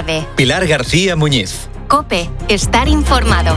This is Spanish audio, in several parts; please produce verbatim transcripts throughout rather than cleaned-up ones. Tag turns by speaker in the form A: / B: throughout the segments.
A: tarde.
B: Pilar García Muñiz.
A: COPE, estar informado.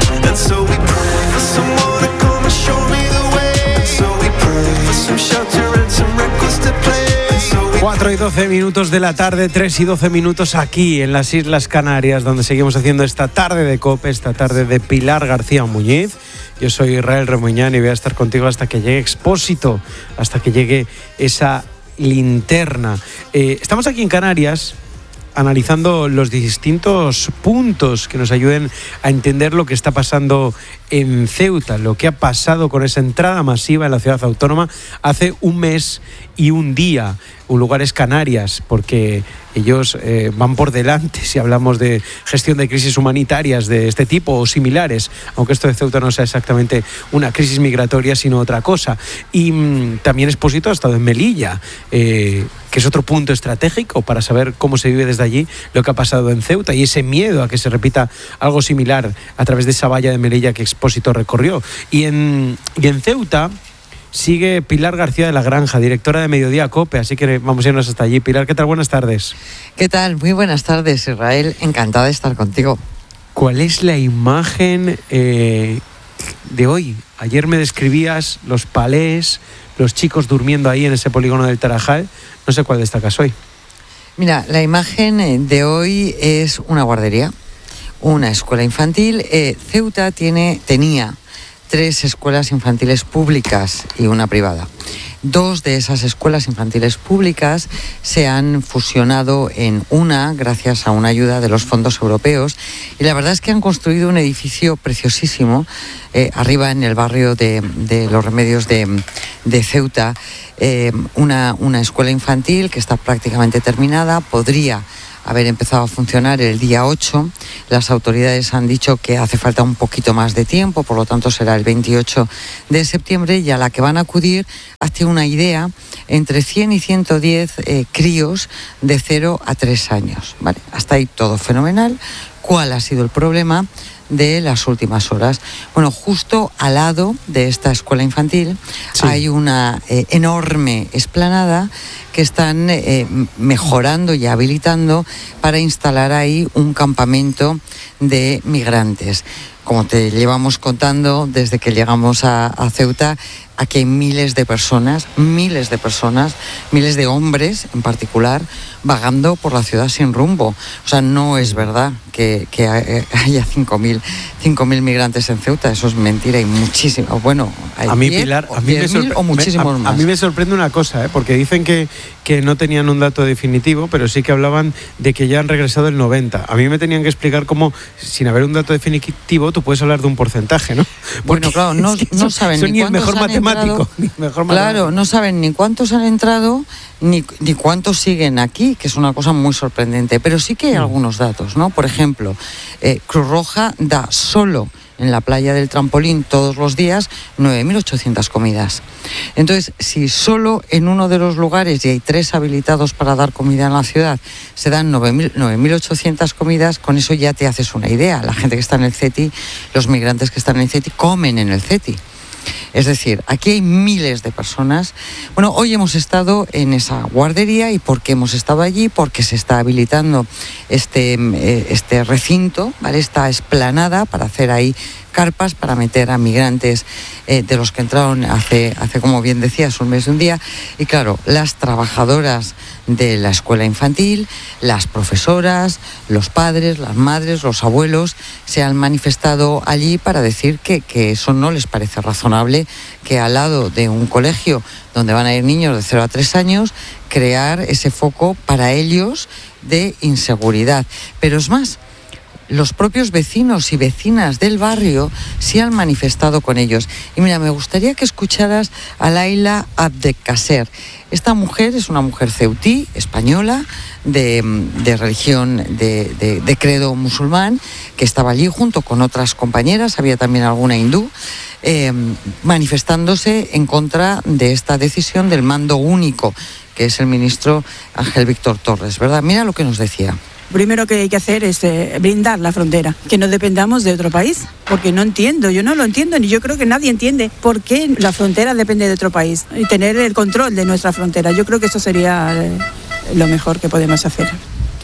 C: cuatro y doce minutos de la tarde, tres y doce minutos aquí en las Islas Canarias, donde seguimos haciendo esta tarde de COPE, esta tarde de Pilar García Muñiz. Yo soy Israel Remuñán y voy a estar contigo hasta que llegue Expósito, hasta que llegue esa linterna. Eh, estamos aquí en Canarias analizando los distintos puntos que nos ayuden a entender lo que está pasando en Ceuta, lo que ha pasado con esa entrada masiva en la ciudad autónoma hace un mes y un día. Un lugar es Canarias, porque ellos eh, van por delante si hablamos de gestión de crisis humanitarias de este tipo o similares, aunque esto de Ceuta no sea exactamente una crisis migratoria, sino otra cosa. Y mmm, también Expósito ha estado en Melilla, eh, que es otro punto estratégico para saber cómo se vive desde allí lo que ha pasado en Ceuta y ese miedo a que se repita algo similar a través de esa valla de Melilla que Expósito recorrió. Y en, y en Ceuta sigue Pilar García de la Granja, directora de Mediodía COPE, así que vamos a irnos hasta allí. Pilar, ¿qué tal? Buenas tardes.
D: ¿Qué tal? Muy buenas tardes, Israel. Encantada de estar contigo.
C: ¿Cuál es la imagen eh, de hoy? Ayer me describías los palés, los chicos durmiendo ahí en ese polígono del Tarajal. No sé cuál destacas hoy.
D: Mira, la imagen de hoy es una guardería, una escuela infantil. Eh, Ceuta tiene, tenía tres escuelas infantiles públicas y una privada. Dos de esas escuelas infantiles públicas se han fusionado en una gracias a una ayuda de los fondos europeos y la verdad es que han construido un edificio preciosísimo eh, arriba en el barrio de, de Los Remedios de, de Ceuta, eh, una, una escuela infantil que está prácticamente terminada, podría haber empezado a funcionar el día ocho. Las autoridades han dicho que hace falta un poquito más de tiempo, por lo tanto será el veintiocho de septiembre, y a la que van a acudir hace una idea entre cien y ciento diez eh, críos de cero a tres años. ¿Vale? Hasta ahí todo fenomenal. ¿Cuál ha sido el problema de las últimas horas? Bueno, justo al lado de esta escuela infantil sí. hay una eh, enorme explanada que están eh, mejorando y habilitando para instalar ahí un campamento de migrantes. Como te llevamos contando desde que llegamos a, a Ceuta, aquí hay miles de personas, miles de personas, miles de hombres en particular, vagando por la ciudad sin rumbo. O sea, no es verdad que, que haya cinco mil migrantes en Ceuta, eso es mentira, hay muchísimos. Bueno, hay
C: a mí, Pilar, a mí me sorpre-
D: o muchísimos
C: me, a,
D: más.
C: A mí me sorprende una cosa, ¿eh? Porque dicen que, que no tenían un dato definitivo, pero sí que hablaban de que ya han regresado el noventa. A mí me tenían que explicar cómo, sin haber un dato definitivo, tú puedes hablar de un porcentaje, ¿no?
D: Porque bueno, claro, no, es que no saben
C: son
D: ni
C: el mejor matemático, ni mejor matemático.
D: Claro, no saben ni cuántos han entrado ni, ni cuántos siguen aquí, que es una cosa muy sorprendente. Pero sí que hay mm. algunos datos, ¿no? Por ejemplo, eh, Cruz Roja da solo en la playa del Trampolín todos los días nueve mil ochocientas comidas. Entonces, si solo en uno de los lugares, y hay tres habilitados para dar comida en la ciudad, se dan nueve mil ochocientas comidas, con eso ya te haces una idea. La gente que está en el CETI, los migrantes que están en el CETI, comen en el CETI. Es decir, aquí hay miles de personas. Bueno, hoy hemos estado en esa guardería. ¿Y por qué hemos estado allí? Porque se está habilitando este, este recinto, ¿vale? Esta explanada para hacer ahí carpas para meter a migrantes eh, de los que entraron hace, hace, como bien decías, un mes de un día. Y claro, las trabajadoras de la escuela infantil, las profesoras, los padres, las madres, los abuelos, se han manifestado allí para decir que, que eso no les parece razonable, que al lado de un colegio donde van a ir niños de cero a tres años, crear ese foco para ellos de inseguridad. Pero es más, los propios vecinos y vecinas del barrio se han manifestado con ellos. Y mira, me gustaría que escucharas a Laila Abdelkaser. Esta mujer es una mujer ceutí, española, de, de religión, de, de, de credo musulmán, que estaba allí junto con otras compañeras, había también alguna hindú, eh, manifestándose en contra de esta decisión del mando único, que es el ministro Ángel Víctor Torres, ¿verdad? Mira lo que nos decía.
E: Primero que hay que hacer es eh, blindar la frontera, que no dependamos de otro país, porque no entiendo, yo no lo entiendo, ni yo creo que nadie entiende por qué la frontera depende de otro país, y tener el control de nuestra frontera. Yo creo que eso sería eh, lo mejor que podemos hacer.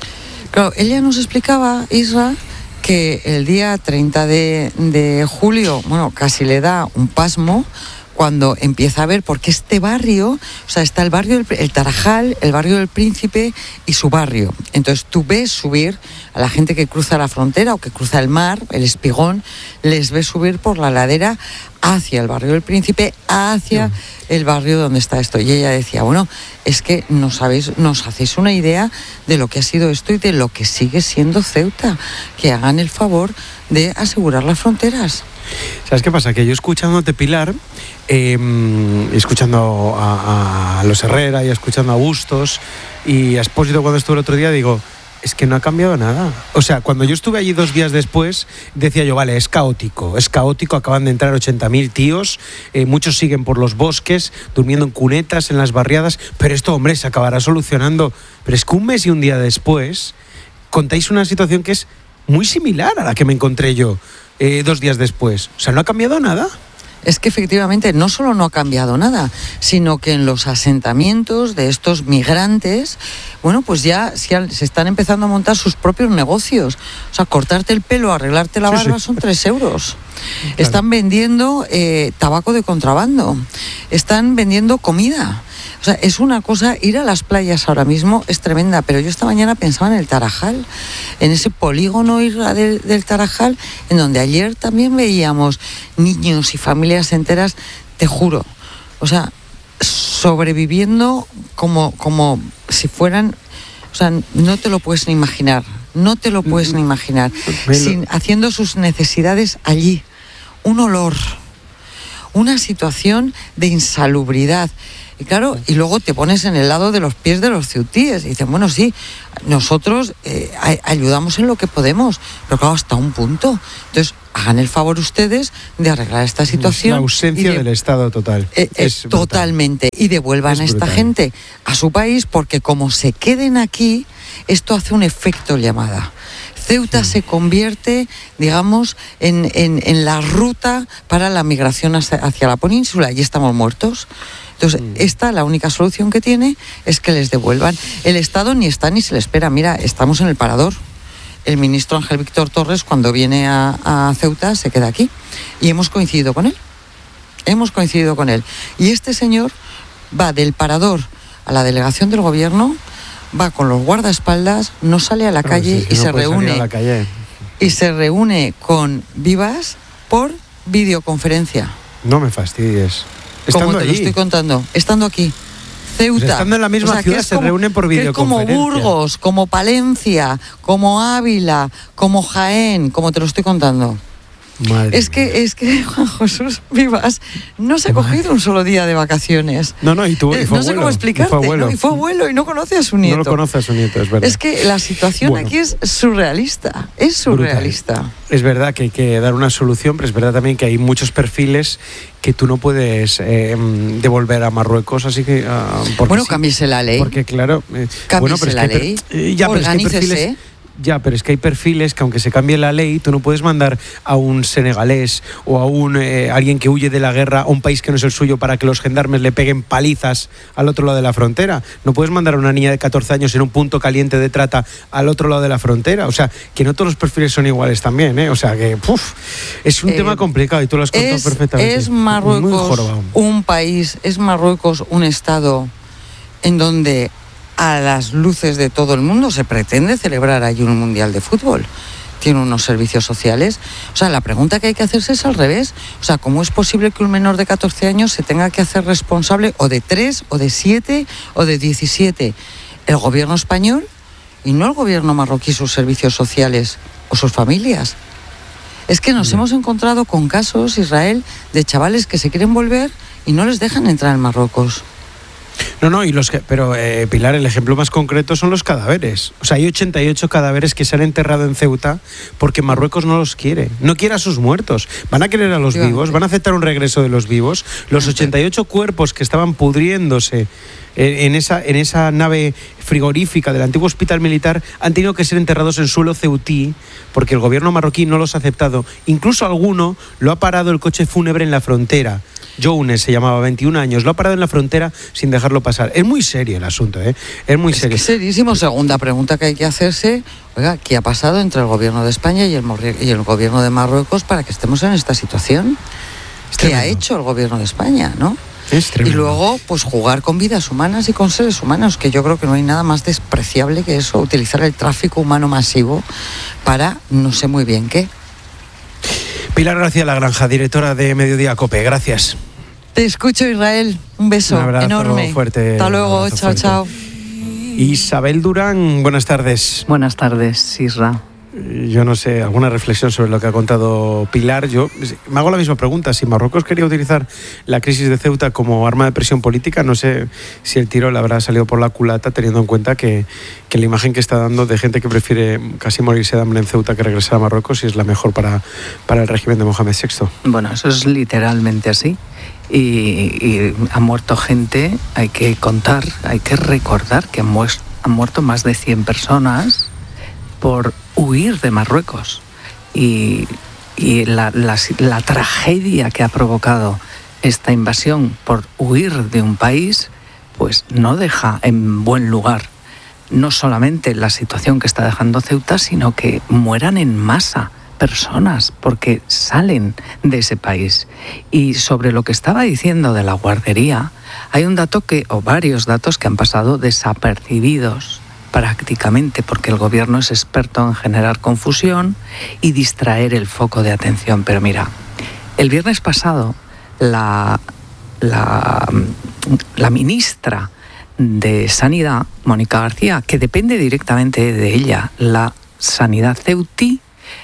D: Claro, ella nos explicaba, Isra, que el día treinta de, de julio, bueno, casi le da un pasmo cuando empieza a ver, porque este barrio, o sea, está el barrio, del, el Tarajal, el barrio del Príncipe y su barrio. Entonces tú ves subir a la gente que cruza la frontera o que cruza el mar, el Espigón, les ves subir por la ladera hacia el barrio del Príncipe, hacia sí. el barrio donde está esto. Y ella decía, bueno, es que no sabéis, nos hacéis una idea de lo que ha sido esto y de lo que sigue siendo Ceuta. Que hagan el favor de asegurar las fronteras.
C: ¿Sabes qué pasa? Que yo escuchándote, Pilar, eh, escuchando a, a los Herrera y escuchando a Bustos y a Espósito cuando estuve el otro día, digo, es que no ha cambiado nada. O sea, cuando yo estuve allí dos días después, decía yo, vale, es caótico, es caótico, acaban de entrar ochenta mil tíos, eh, muchos siguen por los bosques, durmiendo en cunetas, en las barriadas, pero esto, hombre, se acabará solucionando. Pero es que un mes y un día después, contáis una situación que es muy similar a la que me encontré yo eh, dos días después. O sea, ¿no ha cambiado nada?
D: Es que efectivamente no solo no ha cambiado nada, sino que en los asentamientos de estos migrantes, bueno, pues ya se están empezando a montar sus propios negocios. O sea, cortarte el pelo, arreglarte la barba, sí, sí. son tres euros. Claro. Están vendiendo eh, tabaco de contrabando, están vendiendo comida. O sea, es una cosa, ir a las playas ahora mismo es tremenda, pero yo esta mañana pensaba en el Tarajal, en ese polígono del, del Tarajal, en donde ayer también veíamos niños y familias enteras, te juro, o sea, sobreviviendo como, como si fueran, o sea, no te lo puedes ni imaginar, no te lo puedes ni imaginar, sin, haciendo sus necesidades allí, un olor, una situación de insalubridad. Y claro, y luego te pones en el lado de los pies de los ceutíes y dicen, bueno, sí, nosotros eh, ayudamos en lo que podemos, pero claro, hasta un punto. Entonces, hagan el favor ustedes de arreglar esta situación.
C: La ausencia de, del Estado total.
D: Eh, es totalmente. Brutal. Y devuelvan es a esta brutal. gente a su país, porque como se queden aquí, esto hace un efecto llamada. Ceuta se convierte, digamos, en, en, en la ruta para la migración hacia, hacia la península y estamos muertos. Entonces, esta, la única solución que tiene es que les devuelvan. El Estado ni está ni se le espera. Mira, estamos en el parador. El ministro Ángel Víctor Torres, cuando viene a, a Ceuta, se queda aquí. Y hemos coincidido con él. Hemos coincidido con él. Y este señor va del parador a la delegación del gobierno, va con los guardaespaldas, no sale a la calle
C: sí, sí,
D: y
C: no
D: se reúne.
C: A la calle.
D: Y se reúne con Vivas por videoconferencia.
C: No me fastidies. Estando
D: Como te
C: allí.
D: lo estoy contando, estando aquí. Ceuta.
C: Pues estando en la misma
D: o sea,
C: ciudad se
D: como,
C: reúnen por videoconferencia.
D: Como Burgos, como Palencia, como Ávila, como Jaén, como te lo estoy contando.
C: Madre
D: es que es que Juan Jesús Vivas no se ha cogido Madre. un solo día de vacaciones.
C: No, no, y tú y fue
D: No sé
C: abuelo,
D: cómo explicarte.
C: Y fue,
D: ¿no? Y fue abuelo y no conoce a su nieto.
C: No lo conoce a su nieto, es verdad.
D: Es que la situación bueno. aquí es surrealista. Es surrealista.
C: Brutal. Es verdad que hay que dar una solución, pero es verdad también que hay muchos perfiles que tú no puedes eh, devolver a Marruecos, así que... Uh,
D: bueno,
C: sí,
D: cámbiese la ley.
C: Porque claro... Eh,
D: cámbiese
C: bueno, pero
D: la
C: es que
D: ley.
C: Per, ya, pero es que hay perfiles, Ya, pero es que hay perfiles que aunque se cambie la ley, tú no puedes mandar a un senegalés o a un eh, alguien que huye de la guerra a un país que no es el suyo para que los gendarmes le peguen palizas al otro lado de la frontera. No puedes mandar a una niña de catorce años en un punto caliente de trata al otro lado de la frontera. O sea, que no todos los perfiles son iguales también, ¿eh? O sea, que uf, es un eh, tema complicado y tú lo has contado
D: es,
C: perfectamente.
D: Es Marruecos un país, es Marruecos un estado en donde a las luces de todo el mundo se pretende celebrar allí un mundial de fútbol. Tiene unos servicios sociales. O sea, la pregunta que hay que hacerse es al revés. O sea, ¿cómo es posible que un menor de catorce años se tenga que hacer responsable o de tres, o de siete, o de diecisiete? El gobierno español y no el gobierno marroquí, sus servicios sociales o sus familias. Es que nos sí. hemos encontrado con casos, Israel, de chavales que se quieren volver y no les dejan entrar en Marruecos.
C: No, no, y los que, pero eh, Pilar, el ejemplo más concreto son los cadáveres. O sea, hay ochenta y ocho cadáveres que se han enterrado en Ceuta porque Marruecos no los quiere. No quiere a sus muertos. Van a querer a los vivos, van a aceptar un regreso de los vivos. Los ochenta y ocho cuerpos que estaban pudriéndose en esa, en esa nave frigorífica del antiguo hospital militar han tenido que ser enterrados en suelo ceutí porque el gobierno marroquí no los ha aceptado. Incluso alguno lo ha parado el coche fúnebre en la frontera. Jounes se llamaba, veintiún años, lo ha parado en la frontera sin dejarlo pasar. Es muy serio el asunto, ¿eh? Es muy serio.
D: Es que serísimo. Segunda pregunta que hay que hacerse, oiga, ¿qué ha pasado entre el gobierno de España y el, y el gobierno de Marruecos para que estemos en esta situación? ¿Qué ha hecho el gobierno de España, no? Y luego, pues jugar con vidas humanas y con seres humanos, que yo creo que no hay nada más despreciable que eso, utilizar el tráfico humano masivo para no sé muy bien qué.
C: Pilar García Lagranja, directora de Mediodía COPE, gracias.
D: Te escucho, Israel. Un beso
C: un abrazo
D: enorme.
C: Fuerte.
D: Hasta luego, chao, fuerte. Chao.
C: Isabel Durán, buenas tardes.
F: Buenas tardes, Isra.
C: Yo no sé, alguna reflexión sobre lo que ha contado Pilar. Yo me hago la misma pregunta. Si Marruecos quería utilizar la crisis de Ceuta como arma de presión política, no sé si el tiro le habrá salido por la culata, teniendo en cuenta que, que la imagen que está dando de gente que prefiere casi morirse de hambre en Ceuta que regresar a Marruecos, y es la mejor para, para el régimen de Mohamed sexto.
F: Bueno, eso es literalmente así. Y, y ha muerto gente, hay que contar, hay que recordar que han, muer- han muerto más de cien personas por huir de Marruecos, y, y la, la, la tragedia que ha provocado esta invasión por huir de un país, pues no deja en buen lugar no solamente la situación que está dejando Ceuta, sino que mueran en masa personas porque salen de ese país. Y sobre lo que estaba diciendo de la guardería, hay un dato que, o varios datos que han pasado desapercibidos prácticamente, porque el gobierno es experto en generar confusión y distraer el foco de atención. Pero mira, el viernes pasado la, la, la ministra de Sanidad, Mónica García, que depende directamente de ella, la sanidad ceutí,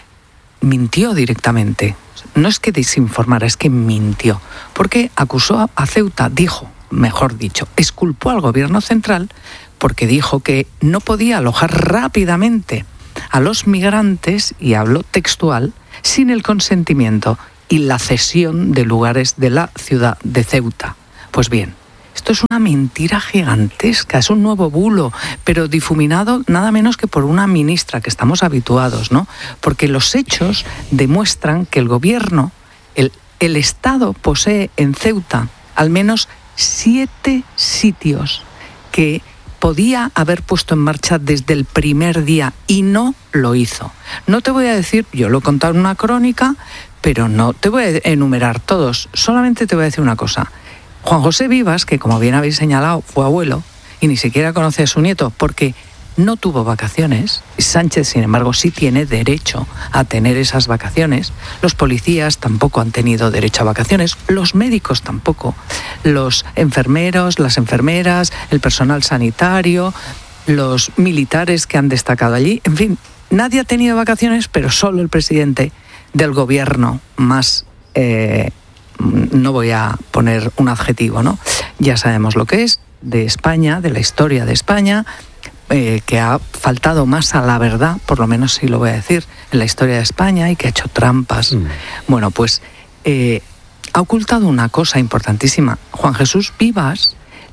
F: mintió directamente. No es que desinformara, es que mintió, porque acusó a Ceuta, dijo, mejor dicho, exculpó al gobierno central porque dijo que no podía alojar rápidamente a los migrantes, y hablo textual, sin el consentimiento y la cesión de lugares de la ciudad de Ceuta. Pues bien, esto es una mentira gigantesca, es un nuevo bulo, pero difuminado nada menos que por una ministra, que estamos habituados, ¿no? Porque los hechos demuestran que el gobierno, el, el Estado posee en Ceuta al menos siete sitios que podía haber puesto en marcha desde el primer día y no lo hizo. No te voy a decir, yo lo he contado en una crónica, pero no te voy a enumerar todos, solamente te voy a decir una cosa. Juan José Vivas, que como bien habéis señalado, fue abuelo y ni siquiera conoce a su nieto porque no tuvo vacaciones. Sánchez, sin embargo, sí tiene derecho a tener esas vacaciones. Los policías tampoco han tenido derecho a vacaciones, los médicos tampoco, los enfermeros, las enfermeras, el personal sanitario, los militares que han destacado allí. En fin, nadie ha tenido vacaciones, pero solo el presidente del gobierno más... Eh, no voy a poner un adjetivo, ¿no? Ya sabemos lo que es, de España, de la historia de España, eh, que ha faltado más a la verdad, por lo menos sí lo voy a decir, en la historia de España, y que ha hecho trampas. Mm. Bueno, pues eh, ha ocultado una cosa importantísima. Juan Jesús Vivas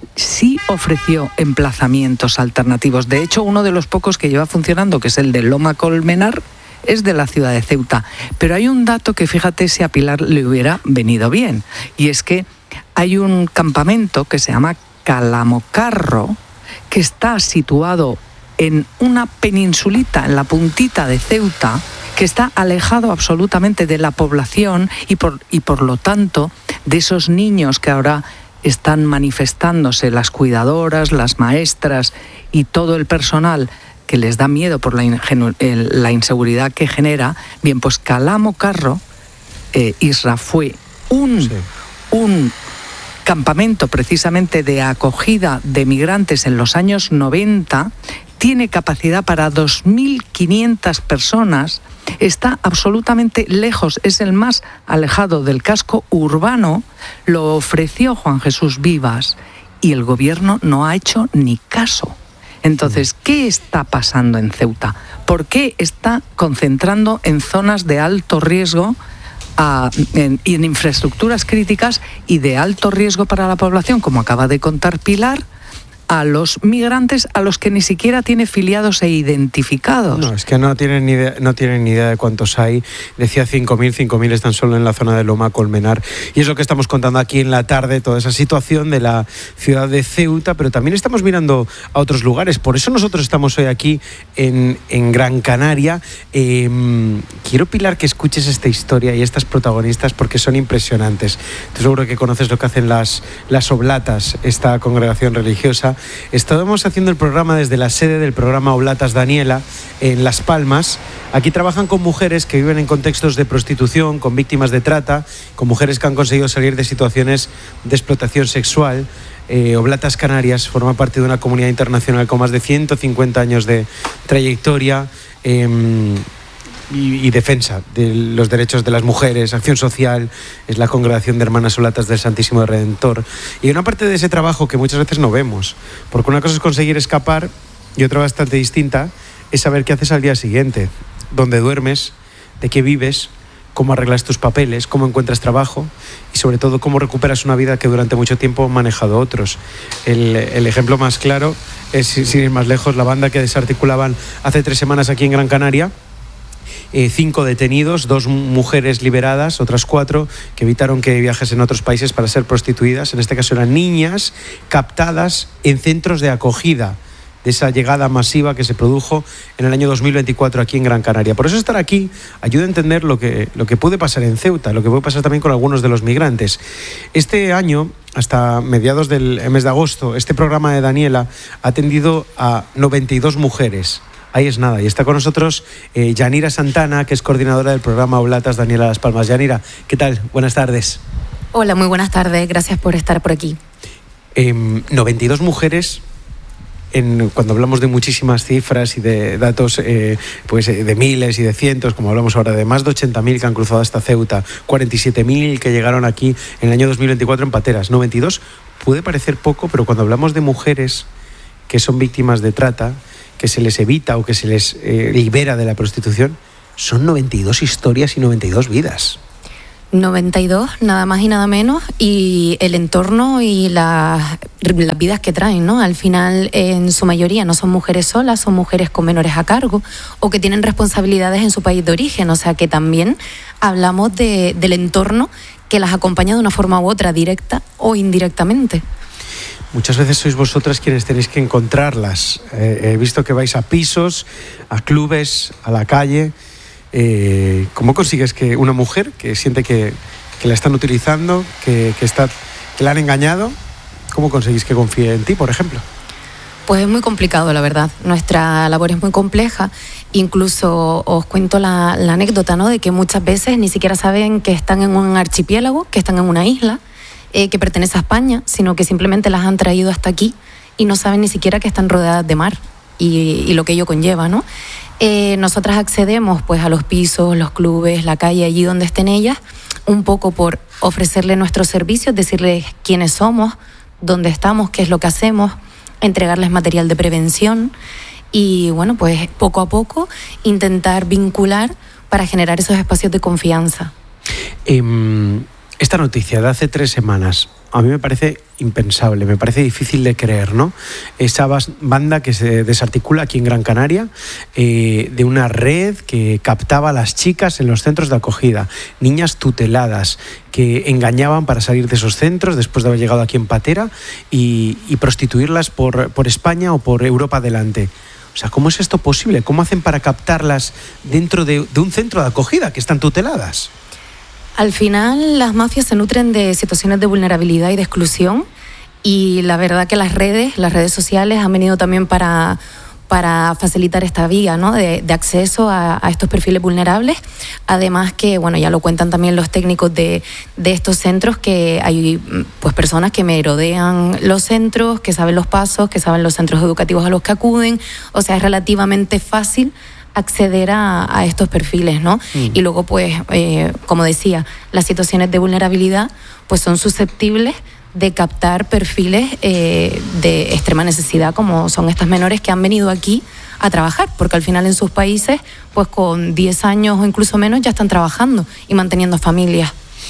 F: sí ofreció emplazamientos alternativos. De hecho, uno de los pocos que lleva funcionando, que es el de Loma Colmenar, es de la ciudad de Ceuta. Pero hay un dato que, fíjate, si a Pilar le hubiera venido bien, y es que hay un campamento que se llama Calamocarro, que está situado en una peninsulita, en la puntita de Ceuta, que está alejado absolutamente de la población y por, y por lo tanto de esos niños que ahora están manifestándose, las cuidadoras, las maestras y todo el personal, que les da miedo por la, ingenu- la inseguridad que genera. Bien, pues Calamocarro, eh, Isra, fue un, sí. un campamento precisamente de acogida de migrantes en los años noventa, tiene capacidad para dos mil quinientas personas, está absolutamente lejos, es el más alejado del casco urbano, lo ofreció Juan Jesús Vivas y el gobierno no ha hecho ni caso. Entonces, ¿qué está pasando en Ceuta? ¿Por qué está concentrando en zonas de alto riesgo a, en, en infraestructuras críticas y de alto riesgo para la población, como acaba de contar Pilar, a los migrantes a los que ni siquiera tiene filiados e identificados.
C: No, es que no tienen ni idea, no tienen ni idea de cuántos hay. Decía cinco mil, cinco mil están solo en la zona de Loma Colmenar. Y es lo que estamos contando aquí en la tarde, toda esa situación de la ciudad de Ceuta, pero también estamos mirando a otros lugares. Por eso nosotros estamos hoy aquí en, en Gran Canaria. Eh, quiero, Pilar, que escuches esta historia y estas protagonistas porque son impresionantes. Tú seguro que conoces lo que hacen las, las Oblatas, esta congregación religiosa. Estábamos haciendo el programa desde la sede del programa Oblatas Daniela en Las Palmas. Aquí trabajan con mujeres que viven en contextos de prostitución, con víctimas de trata, con mujeres que han conseguido salir de situaciones de explotación sexual. Eh, Oblatas Canarias forma parte de una comunidad internacional con más de ciento cincuenta años de trayectoria eh, y, y defensa de los derechos de las mujeres, acción social. Es la congregación de Hermanas Oblatas del Santísimo Redentor. Y una parte de ese trabajo que muchas veces no vemos, porque una cosa es conseguir escapar y otra bastante distinta es saber qué haces al día siguiente, dónde duermes, de qué vives, cómo arreglas tus papeles, cómo encuentras trabajo y sobre todo cómo recuperas una vida que durante mucho tiempo han manejado otros. El, el ejemplo más claro es, sin ir más lejos, la banda que desarticulaban hace tres semanas aquí en Gran Canaria. Eh, cinco detenidos, dos mujeres liberadas, otras cuatro que evitaron que viajasen a otros países para ser prostituidas. En este caso eran niñas captadas en centros de acogida de esa llegada masiva que se produjo en el año dos mil veinticuatro aquí en Gran Canaria. Por eso estar aquí ayuda a entender lo que, lo que puede pasar en Ceuta, lo que puede pasar también con algunos de los migrantes. Este año, hasta mediados del mes de agosto, este programa de Daniela ha atendido a noventa y dos mujeres. Ahí es nada. Y está con nosotros eh, Yanira Santana, que es coordinadora del programa Oblatas Daniela Las Palmas. Yanira, ¿qué tal? Buenas tardes.
G: Hola, muy buenas tardes. Gracias por estar por aquí.
C: Eh, noventa y dos mujeres. En, cuando hablamos de muchísimas cifras y de datos eh, pues eh, de miles y de cientos, como hablamos ahora de más de ochenta mil que han cruzado hasta Ceuta, cuarenta y siete mil que llegaron aquí en el año dos mil veinticuatro en pateras, noventa y dos puede parecer poco, pero cuando hablamos de mujeres que son víctimas de trata, que se les evita o que se les eh, libera de la prostitución, son noventa y dos historias y noventa y dos vidas.
G: noventa y dos, nada más y nada menos, y el entorno y la, las vidas que traen, ¿no? Al final, en su mayoría, no son mujeres solas, son mujeres con menores a cargo o que tienen responsabilidades en su país de origen, o sea que también hablamos de, del entorno que las acompaña de una forma u otra, directa o indirectamente.
C: Muchas veces sois vosotras quienes tenéis que encontrarlas. Eh, he visto que vais a pisos, a clubes, a la calle. Eh, ¿Cómo consigues que una mujer que siente que, que la están utilizando, que, que, está, que la han engañado, cómo conseguís que confíe en ti, por ejemplo?
G: Pues es muy complicado, la verdad. Nuestra labor es muy compleja. Incluso os cuento la, la anécdota, ¿no?, de que muchas veces ni siquiera saben que están en un archipiélago, que están en una isla, eh, que pertenece a España, sino que simplemente las han traído hasta aquí y no saben ni siquiera que están rodeadas de mar y, y lo que ello conlleva, ¿no? Eh, nosotras accedemos pues a los pisos, los clubes, la calle, allí donde estén ellas, un poco por ofrecerle nuestros servicios, decirles quiénes somos, dónde estamos, qué es lo que hacemos, entregarles material de prevención y bueno, pues poco a poco intentar vincular para generar esos espacios de confianza.
C: Eh, esta noticia de hace tres semanas a mí me parece impensable, me parece difícil de creer, ¿no? Esa banda que se desarticula aquí en Gran Canaria, eh, de una red que captaba a las chicas en los centros de acogida, niñas tuteladas que engañaban para salir de esos centros después de haber llegado aquí en patera y, y prostituirlas por, por España o por Europa adelante. O sea, ¿cómo es esto posible? ¿Cómo hacen para captarlas dentro de, de un centro de acogida que están tuteladas?
G: Al final, las mafias se nutren de situaciones de vulnerabilidad y de exclusión y la verdad que las redes, las redes sociales han venido también para, para facilitar esta vía, ¿no?, de, de acceso a, a estos perfiles vulnerables. Además que, bueno, ya lo cuentan también los técnicos de, de estos centros, que hay pues personas que merodean los centros, que saben los pasos, que saben los centros educativos a los que acuden. O sea, es relativamente fácil acceder a, a estos perfiles, ¿no? Mm. Y luego, pues, eh, como decía, las situaciones de vulnerabilidad pues son susceptibles de captar perfiles eh, de extrema necesidad, como son estas menores que han venido aquí a trabajar, porque al final en sus países, pues con diez años o incluso menos ya están trabajando y manteniendo familias.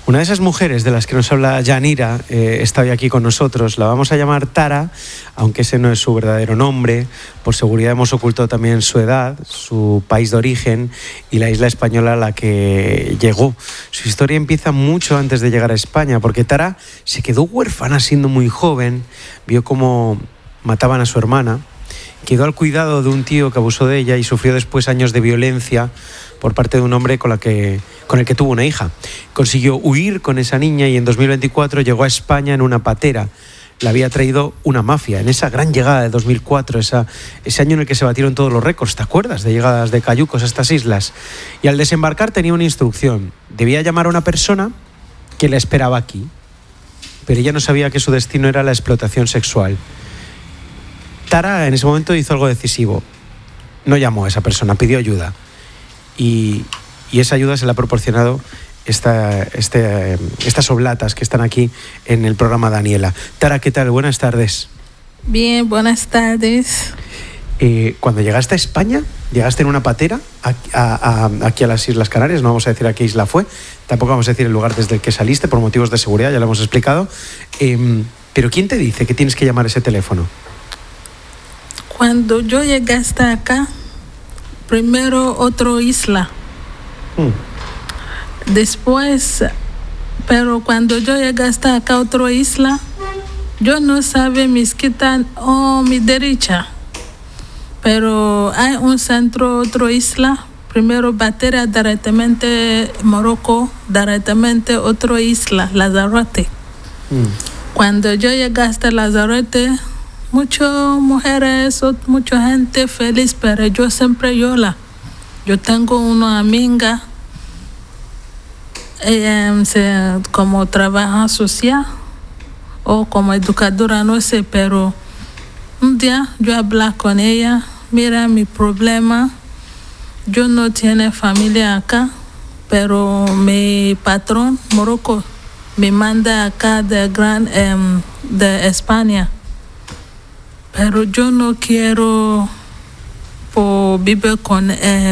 C: Una de esas mujeres de las que nos habla Yanira eh, está hoy aquí con nosotros. La vamos a llamar Tara, aunque ese no es su verdadero nombre. Por seguridad hemos ocultado también su edad, su país de origen y la isla española a la que llegó. Su historia empieza mucho antes de llegar a España, porque Tara se quedó huérfana siendo muy joven, vio cómo mataban a su hermana, quedó al cuidado de un tío que abusó de ella y sufrió después años de violencia por parte de un hombre con, la que, con el que tuvo una hija. Consiguió huir con esa niña y en dos mil veinticuatro llegó a España en una patera. La había traído una mafia en esa gran llegada de dos mil cuatro, esa, ese año en el que se batieron todos los récords, ¿te acuerdas? De llegadas de cayucos a estas islas. Y al desembarcar tenía una instrucción. Debía llamar a una persona que la esperaba aquí, pero ella no sabía que su destino era la explotación sexual. Tara en ese momento hizo algo decisivo. No llamó a esa persona, pidió ayuda. Y, y esa ayuda se la ha proporcionado esta, este, estas oblatas que están aquí en el programa Daniela. Tara, ¿qué tal? Buenas tardes.
H: Bien, buenas tardes.
C: Eh, cuando llegaste a España, llegaste en una patera a, a, a, aquí a las Islas Canarias, no vamos a decir a qué isla fue, tampoco vamos a decir el lugar desde el que saliste por motivos de seguridad, ya lo hemos explicado. Eh, pero ¿quién te dice que tienes que llamar ese teléfono?
H: Cuando yo llegué hasta acá, primero otra isla. Mm. Después, pero cuando yo llegué hasta acá, otra isla, yo no sabía mi izquierda o mi derecha. Pero hay un centro, otra isla. Primero Batera, directamente Morocco, directamente otra isla, Lanzarote. Mm. Cuando yo llegué hasta Lanzarote, muchas mujeres, mucha gente feliz, pero yo siempre llora. Yo tengo una amiga, ella se, como trabaja social o como educadora, no sé, pero un día yo hablé con ella, mira mi problema, yo no tengo familia acá, pero mi patrón, Morocco, me manda acá de, gran, eh, de España. Pero yo no quiero por vivir con, eh,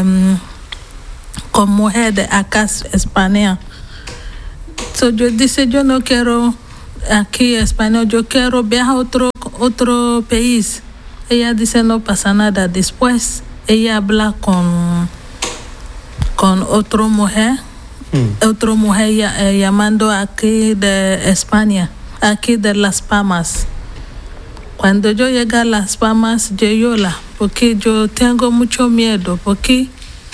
H: con mujer de acá, España. So, yo dice, yo no quiero aquí España, yo quiero viajar a otro, otro país. Ella dice, no pasa nada. Después, ella habla con, con otra mujer, mm. otra mujer eh, llamando aquí de España, aquí de Las Palmas. Cuando yo llegué a Las Palmas, yo lloré, porque yo tengo mucho miedo, porque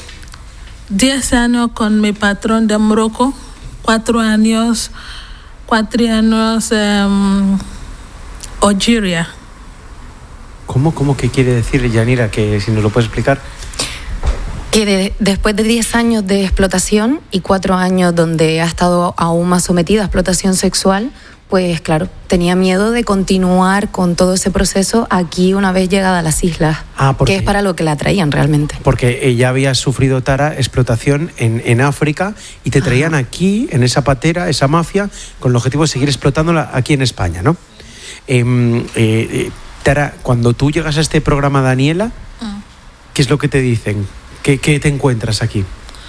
H: diez años con mi patrón de Morocco, cuatro años, cuatro años um, Algeria.
C: ¿Cómo, cómo que quiere decir, Yanira, que si nos lo puedes explicar?
G: Que de, después de diez años de explotación y cuatro años donde ha estado aún más sometida a explotación sexual, pues claro, tenía miedo de continuar con todo ese proceso aquí una vez llegada a las islas, ah, que es para lo que la traían realmente.
C: Porque ella había sufrido, Tara, explotación en, en África y te traían aquí, en esa patera, esa mafia, con el objetivo de seguir explotándola aquí en España, ¿no? Eh, eh, Tara, cuando tú llegas a este programa Daniela, ¿qué es lo que te dicen? ¿Qué, qué te encuentras aquí?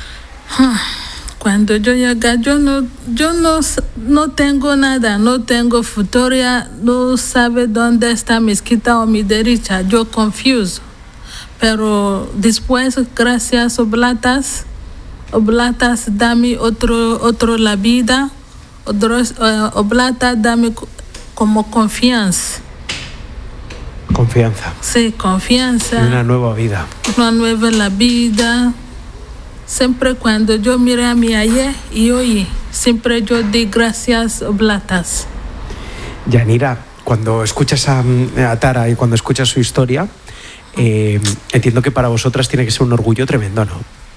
H: Cuando yo llegué, yo no, yo no, no tengo nada, no tengo futuro, no sabe dónde está mi izquierda o mi derecha, yo confuso. Pero después, gracias a Oblatas, Oblatas dame otro, otro la vida, otros, uh, Oblatas dame como confianza.
C: Confianza.
H: Sí, confianza.
C: Y una nueva vida.
H: Una nueva la vida. Siempre cuando yo miré a mi ayer y hoy, siempre yo di gracias Oblatas.
C: Yanira, cuando escuchas a, a Tara y cuando escuchas su historia, eh, entiendo que para vosotras tiene que ser un orgullo tremendo, ¿no?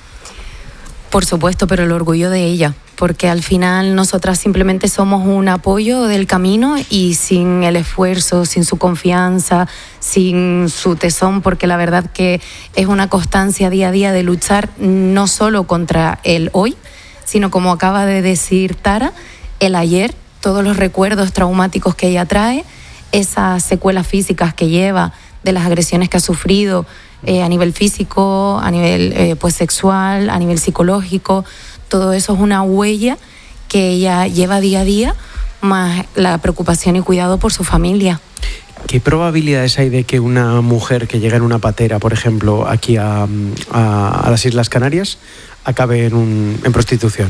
G: Por supuesto, pero el orgullo de ella, porque al final nosotras simplemente somos un apoyo del camino y sin el esfuerzo, sin su confianza, sin su tesón, porque la verdad que es una constancia día a día de luchar no solo contra el hoy, sino como acaba de decir Tara, el ayer, todos los recuerdos traumáticos que ella trae, esas secuelas físicas que lleva de las agresiones que ha sufrido, Eh, a nivel físico, a nivel eh, pues sexual, a nivel psicológico, todo eso es una huella que ella lleva día a día, más la preocupación y cuidado por su familia.
C: ¿Qué probabilidades hay de que una mujer que llega en una patera, por ejemplo, aquí a, a, a las Islas Canarias, acabe en, un, en prostitución?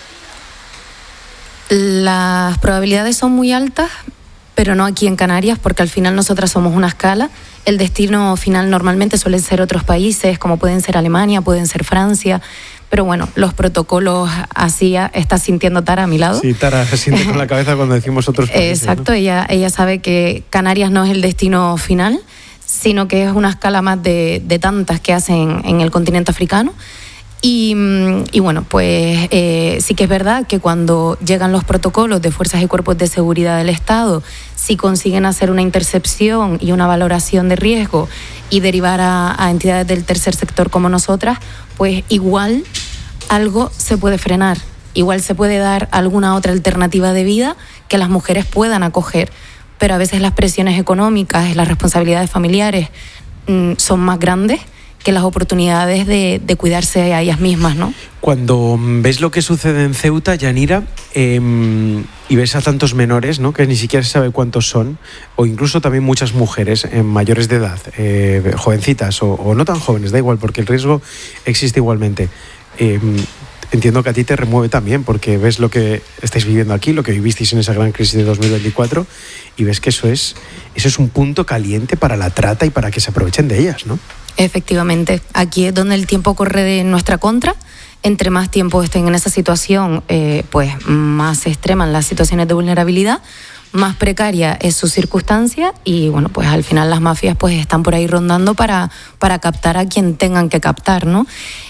G: Las probabilidades son muy altas, pero no aquí en Canarias, porque al final nosotras somos una escala. El destino final normalmente suelen ser otros países, como pueden ser Alemania, pueden ser Francia, pero bueno, los protocolos así está sintiendo Tara a mi lado.
C: Sí, Tara se siente con la cabeza cuando decimos otros países.
G: Exacto,
C: ¿no?
G: ella, ella sabe que Canarias no es el destino final, sino que es una escala más de, de tantas que hacen en el continente africano. Y, y bueno, pues eh, sí que es verdad que cuando llegan los protocolos de fuerzas y cuerpos de seguridad del Estado, si consiguen hacer una intercepción y una valoración de riesgo y derivar a, a entidades del tercer sector como nosotras, pues igual algo se puede frenar, igual se puede dar alguna otra alternativa de vida que las mujeres puedan acoger, pero a veces las presiones económicas y las responsabilidades familiares mmm, son más grandes que las oportunidades de, de cuidarse a ellas mismas, ¿no?
C: Cuando ves lo que sucede en Ceuta, Yanira, eh, y ves a tantos menores, ¿no?, que ni siquiera se sabe cuántos son, o incluso también muchas mujeres eh, mayores de edad, eh, jovencitas o, o no tan jóvenes, da igual, porque el riesgo existe igualmente. Eh, entiendo que a ti te remueve también, porque ves lo que estáis viviendo aquí, lo que vivisteis en esa gran crisis de dos mil veinticuatro, y ves que eso es, eso es un punto caliente para la trata y para que se aprovechen de ellas, ¿no?
G: Efectivamente, aquí es donde el tiempo corre de nuestra contra. Entre más tiempo estén en esa situación, eh, pues más se extreman las situaciones de vulnerabilidad, más precaria es su circunstancia y bueno, pues al final las mafias pues están por ahí rondando para, para captar a quien tengan que captar, ¿no?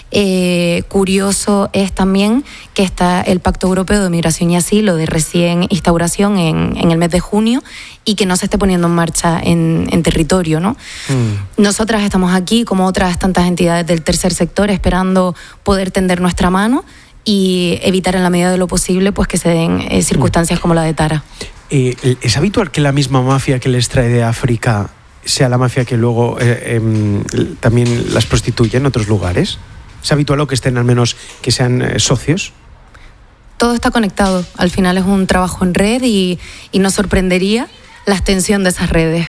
G: Eh, curioso es también que está el Pacto Europeo de Migración y Asilo de recién instauración en, en el mes de junio y que no se esté poniendo en marcha en, en territorio, ¿no? Mm. Nosotras estamos aquí, como otras tantas entidades del tercer sector, esperando poder tender nuestra mano y evitar en la medida de lo posible pues que se den eh, circunstancias mm. como la de Tara.
C: Eh, ¿Es habitual que la misma mafia que les trae de África sea la mafia que luego eh, eh, también las prostituye en otros lugares? ¿Es habitual o que estén al menos que sean eh, socios?
G: Todo está conectado. Al final es un trabajo en red y, y nos sorprendería la extensión de esas redes.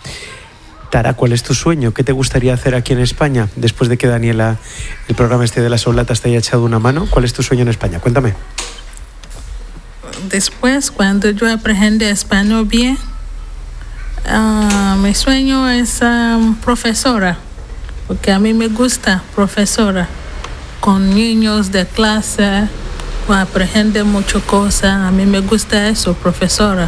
C: Tara, ¿cuál es tu sueño? ¿Qué te gustaría hacer aquí en España? Después de que Daniela, el programa este de las oblatas, te haya echado una mano, ¿cuál es tu sueño en España? Cuéntame.
H: Después, cuando yo aprenda español bien, uh, mi sueño es um, profesora, porque a mí me gusta profesora, con niños de clase, aprende muchas cosas, a mí me gusta eso, profesora.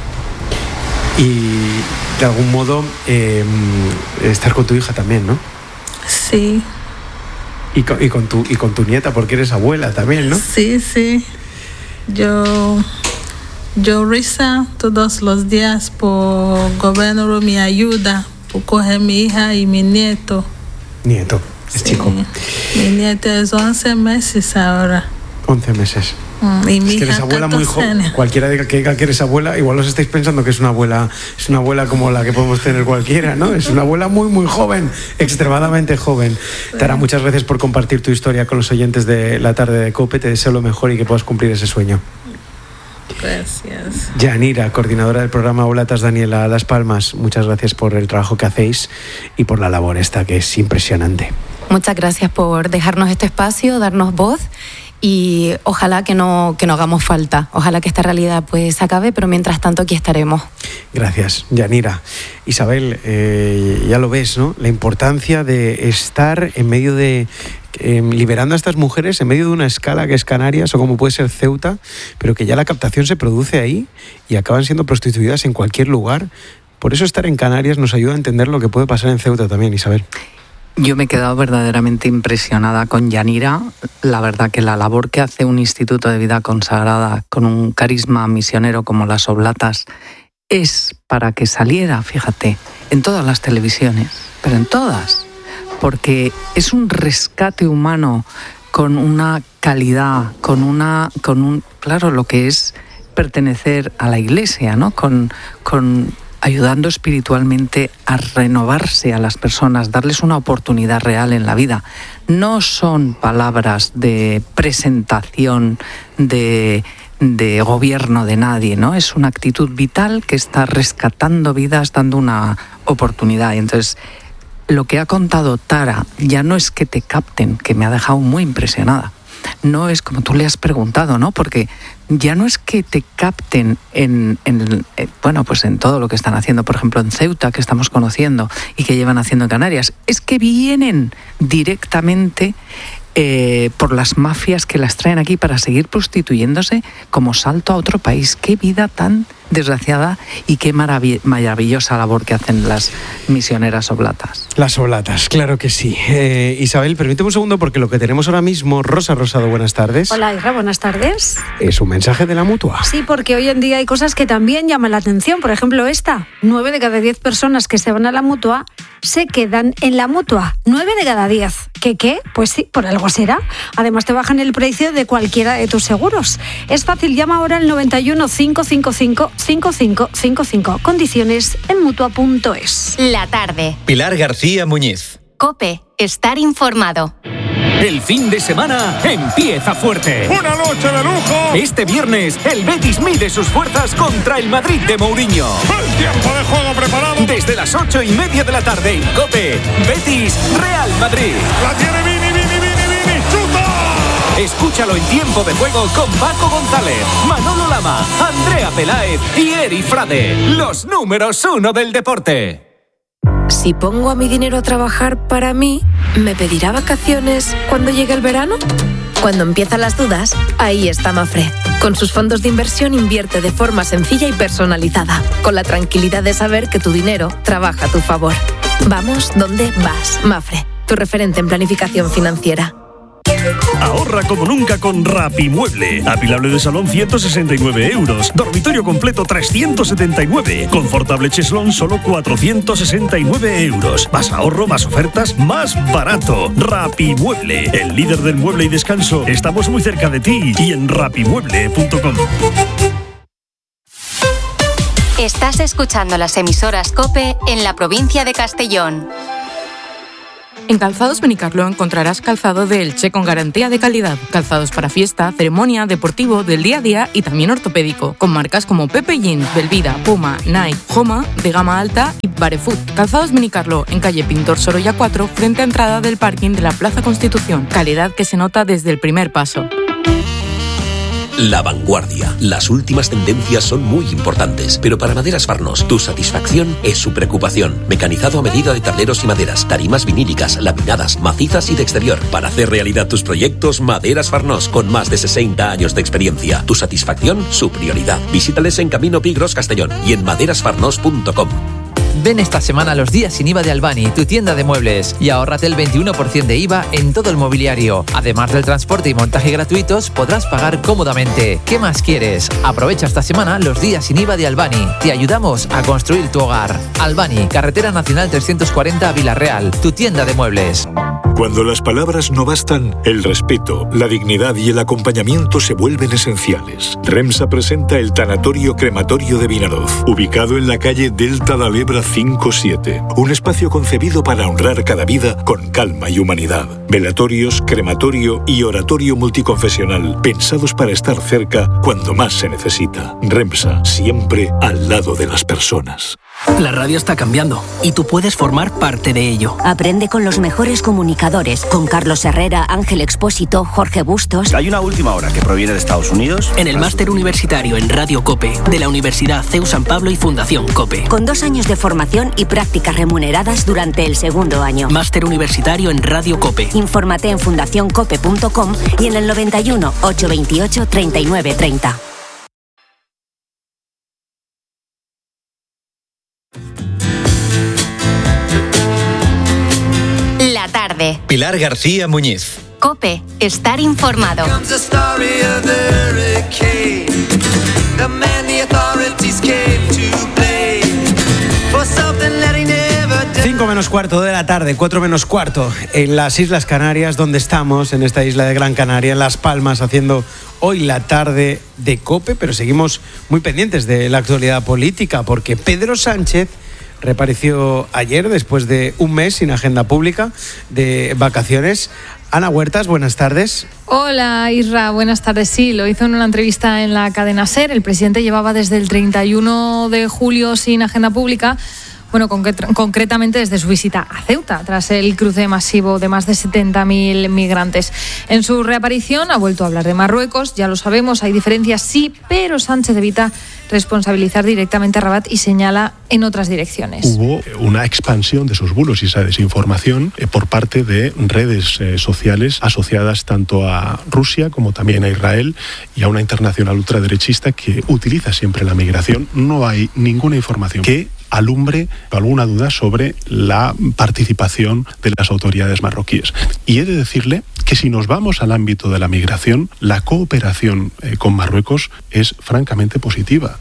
C: Y de algún modo eh, estar con tu hija también, ¿no?
H: Sí.
C: Y con, y con tu y con tu nieta, porque eres abuela también, ¿no?
H: Sí, sí. Yo, yo rezo todos los días por gobierno mi ayuda, por coger mi hija y mi nieto.
C: Nieto, es sí. chico.
H: Mi nieto es once meses ahora.
C: once meses.
H: Mm, y mi
C: es que eres abuela muy joven. Cualquiera que diga que eres abuela, igual os estáis pensando que es una abuela, es una abuela como la que podemos tener cualquiera, ¿no? Es una abuela muy, muy joven, extremadamente joven. Sí. Tara, muchas gracias por compartir tu historia con los oyentes de la tarde de COPE. Te deseo lo mejor y que puedas cumplir ese sueño.
H: Gracias.
C: Yanira, coordinadora del programa Oblatas Daniela Las Palmas, muchas gracias por el trabajo que hacéis y por la labor esta que es impresionante.
G: Muchas gracias por dejarnos este espacio, darnos voz. Y ojalá que no, que no hagamos falta, ojalá que esta realidad pues se acabe, pero mientras tanto aquí estaremos.
C: Gracias, Yanira. Isabel, eh, ya lo ves, ¿no? La importancia de estar en medio de, eh, liberando a estas mujeres en medio de una escala que es Canarias o como puede ser Ceuta, pero que ya la captación se produce ahí y acaban siendo prostituidas en cualquier lugar. Por eso estar en Canarias nos ayuda a entender lo que puede pasar en Ceuta también, Isabel.
F: Yo me he quedado verdaderamente impresionada con Yanira. La verdad que la labor que hace un instituto de vida consagrada con un carisma misionero como las Oblatas es para que saliera, fíjate, en todas las televisiones, pero en todas, porque es un rescate humano con una calidad, con una, con un, claro, lo que es pertenecer a la Iglesia, ¿no? Con, con ayudando espiritualmente a renovarse a las personas, darles una oportunidad real en la vida. No son palabras de presentación, de, de gobierno de nadie, ¿no? Es una actitud vital que está rescatando vidas, dando una oportunidad. Y entonces, lo que ha contado Tara ya no es que te capten, que me ha dejado muy impresionada. No es como tú le has preguntado, ¿no? Porque ya no es que te capten en, en, bueno, pues en todo lo que están haciendo, por ejemplo, en Ceuta, que estamos conociendo y que llevan haciendo en Canarias. Es que vienen directamente eh, por las mafias que las traen aquí para seguir prostituyéndose como salto a otro país. Qué vida tan desgraciada y qué marav- maravillosa labor que hacen las misioneras oblatas.
C: Las oblatas, claro que sí. Eh, Isabel, permíteme un segundo porque lo que tenemos ahora mismo, Rosa Rosado, buenas tardes.
I: Hola, Isra, buenas tardes.
C: Es un mensaje de la Mutua.
I: Sí, porque hoy en día hay cosas que también llaman la atención. Por ejemplo, esta. Nueve de cada diez personas que se van a la Mutua se quedan en la Mutua. Nueve de cada diez. ¿Qué qué? Pues sí, por algo será. Además te bajan el precio de cualquiera de tus seguros. Es fácil, llama ahora al noventa y uno, cinco cinco cinco, cinco cinco cinco cinco. Condiciones en mutua punto es.
A: La tarde.
B: Pilar García Muñiz.
A: COPE. Estar informado.
J: El fin de semana empieza fuerte.
K: ¡Una noche de lujo!
J: Este viernes, el Betis mide sus fuerzas contra el Madrid de Mourinho.
K: ¡El tiempo de juego preparado!
J: Desde las ocho y media de la tarde en COPE, Betis Real Madrid.
K: ¡La tiene Vini, Vini, Vini, Vini! ¡Chuta!
J: Escúchalo en tiempo de juego con Paco González, Manolo Lama, Andrea Peláez y Eri Frade. Los números uno del deporte.
L: Si pongo a mi dinero a trabajar para mí, ¿me pedirá vacaciones cuando llegue el verano? Cuando empiezan las dudas, ahí está Mafre. Con sus fondos de inversión invierte de forma sencilla y personalizada, con la tranquilidad de saber que tu dinero trabaja a tu favor. Vamos donde vas, Mafre, tu referente en planificación financiera.
M: Ahorra como nunca con Rapimueble. Apilable de salón ciento sesenta y nueve euros. Dormitorio completo trescientos setenta y nueve. Confortable cheslón solo cuatrocientos sesenta y nueve euros. Más ahorro, más ofertas, más barato. Rapimueble, el líder del mueble y descanso. Estamos muy cerca de ti y en rapimueble punto com.
A: Estás escuchando las emisoras COPE en la provincia de Castellón.
N: En Calzados Benicarló encontrarás calzado de Elche con garantía de calidad. Calzados para fiesta, ceremonia, deportivo, del día a día y también ortopédico. Con marcas como Pepe Jeans, Belvida, Puma, Nike, Joma, de gama alta y Barefoot. Calzados Benicarló, en calle Pintor Sorolla cuatro, frente a entrada del parking de la Plaza Constitución. Calidad que se nota desde el primer paso.
O: La vanguardia. Las últimas tendencias son muy importantes, pero para Maderas Farnós, tu satisfacción es su preocupación. Mecanizado a medida de tableros y maderas, tarimas vinílicas, laminadas, macizas y de exterior. Para hacer realidad tus proyectos, Maderas Farnós, con más de sesenta años de experiencia. Tu satisfacción, su prioridad. Visítales en Camino Pigros Castellón y en maderas farnós punto com.
B: Ven esta semana a los días sin I V A de Albani, tu tienda de muebles, y ahórrate el veintiuno por ciento de I V A en todo el mobiliario. Además del transporte y montaje gratuitos, podrás pagar cómodamente. ¿Qué más quieres? Aprovecha esta semana los días sin I V A de Albani. Te ayudamos a construir tu hogar. Albani, Carretera Nacional trescientos cuarenta a Vilarreal, tu tienda de muebles.
P: Cuando las palabras no bastan, el respeto, la dignidad y el acompañamiento se vuelven esenciales. REMSA presenta el Tanatorio Crematorio de Vinaroz, ubicado en la calle Delta da Lebra cinco siete. Un espacio concebido para honrar cada vida con calma y humanidad. Velatorios, crematorio y oratorio multiconfesional, pensados para estar cerca cuando más se necesita. REMSA, siempre al lado de las personas.
Q: La radio está cambiando y tú puedes formar parte de ello.
R: Aprende con los mejores comunicadores, con Carlos Herrera, Ángel Expósito, Jorge Bustos.
S: Hay una última hora que proviene de Estados Unidos.
Q: En el máster universitario en Radio COPE de la Universidad C E U San Pablo y Fundación COPE.
R: Con dos años de formación y prácticas remuneradas durante el segundo año.
Q: Máster universitario en Radio COPE.
R: Infórmate en fundación cope punto com y en el noventa y uno, ochocientos veintiocho, treinta y nueve treinta.
A: La tarde.
B: Pilar García Muñiz.
A: COPE. Estar informado.
C: Cinco menos cuarto de la tarde, cuatro menos cuarto, en las Islas Canarias, donde estamos, en esta isla de Gran Canaria, en Las Palmas, haciendo hoy la tarde de COPE, pero seguimos muy pendientes de la actualidad política, porque Pedro Sánchez reapareció ayer después de un mes sin agenda pública de vacaciones. Ana Huertas, buenas tardes.
T: Hola Isra, buenas tardes. Sí, lo hizo en una entrevista en la cadena SER. El presidente llevaba desde el treinta y uno de julio sin agenda pública. Bueno, concret- concretamente desde su visita a Ceuta, tras el cruce masivo de más de setenta mil migrantes. En su reaparición ha vuelto a hablar de Marruecos, ya lo sabemos, hay diferencias sí, pero Sánchez evita responsabilizar directamente a Rabat y señala en otras direcciones.
U: Hubo una expansión de esos bulos y esa desinformación eh, por parte de redes eh, sociales asociadas tanto a Rusia como también a Israel y a una internacional ultraderechista que utiliza siempre la migración. No hay ninguna información que alumbre alguna duda sobre la participación de las autoridades marroquíes. Y he de decirle que si nos vamos al ámbito de la migración, la cooperación eh, con Marruecos es francamente positiva.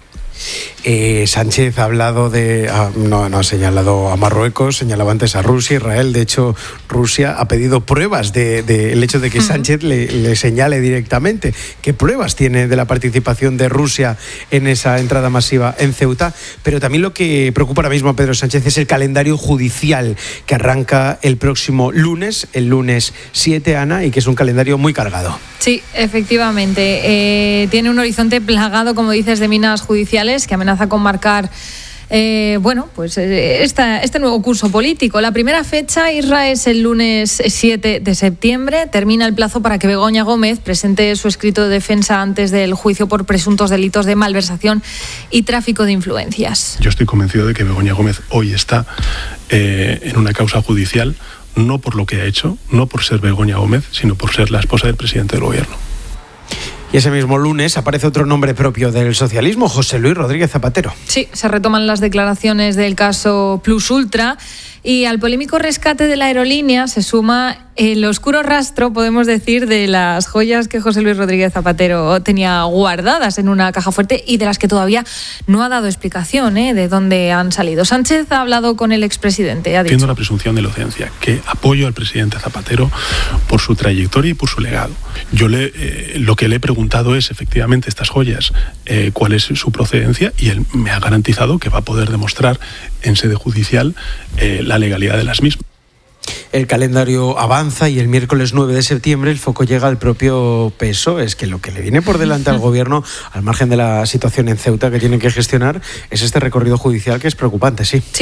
C: Eh, Sánchez ha hablado de... Ah, no, no ha señalado a Marruecos, señalaba antes a Rusia, Israel. De hecho, Rusia ha pedido pruebas del de, de hecho de que Sánchez le, le señale directamente. ¿Qué pruebas tiene de la participación de Rusia en esa entrada masiva en Ceuta? Pero también lo que preocupa ahora mismo a Pedro Sánchez es el calendario judicial que arranca el próximo lunes, el lunes siete, Ana, y que es un calendario muy cargado.
T: Sí, efectivamente. Eh, tiene un horizonte plagado, como dices, de minas judiciales que amenaza con marcar eh, bueno, pues eh, esta, este nuevo curso político. La primera fecha, Isra, es el lunes siete de septiembre. Termina el plazo para que Begoña Gómez presente su escrito de defensa antes del juicio por presuntos delitos de malversación y tráfico de influencias.
U: Yo estoy convencido de que Begoña Gómez hoy está eh, en una causa judicial, no por lo que ha hecho, no por ser Begoña Gómez, sino por ser la esposa del presidente del gobierno.
C: Y ese mismo lunes aparece otro nombre propio del socialismo, José Luis Rodríguez Zapatero.
T: Sí, se retoman las declaraciones del caso Plus Ultra y al polémico rescate de la aerolínea se suma el oscuro rastro, podemos decir, de las joyas que José Luis Rodríguez Zapatero tenía guardadas en una caja fuerte y de las que todavía no ha dado explicación ¿eh? de dónde han salido. Sánchez ha hablado con el expresidente. Ha dicho:
U: Entiendo la presunción de inocencia, que apoyo al presidente Zapatero por su trayectoria y por su legado. Yo le, eh, lo que le he preguntado es, efectivamente, estas joyas, eh, cuál es su procedencia, y él me ha garantizado que va a poder demostrar en sede judicial eh, la legalidad de las mismas.
C: El calendario avanza y el miércoles nueve de septiembre el foco llega al propio P S O E. Es que lo que le viene por delante al gobierno, al margen de la situación en Ceuta que tienen que gestionar, es este recorrido judicial que es preocupante, sí.
T: Sí.